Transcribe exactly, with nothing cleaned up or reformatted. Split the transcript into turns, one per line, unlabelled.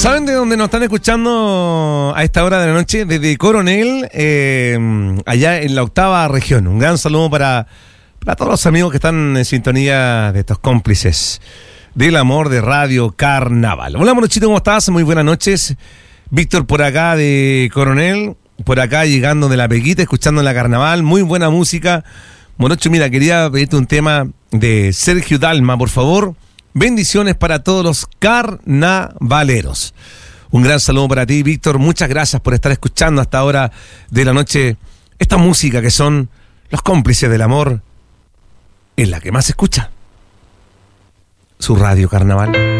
¿Saben de dónde nos están escuchando a esta hora de la noche? Desde Coronel, eh, allá en la octava región. Un gran saludo para, para todos los amigos que están en sintonía de estos cómplices del amor de Radio Carnaval. Hola, Morochito, ¿cómo estás? Muy buenas noches. Víctor por acá de Coronel, por acá llegando de La Peguita, escuchando la Carnaval. Muy buena música. Morocho, mira, quería pedirte un tema de Sergio Dalma, por favor. Bendiciones para todos los carnavaleros. Un gran saludo para ti, Víctor. Muchas gracias por estar escuchando hasta ahora de la noche esta música que son los cómplices del amor, en la que más se escucha su Radio Carnaval.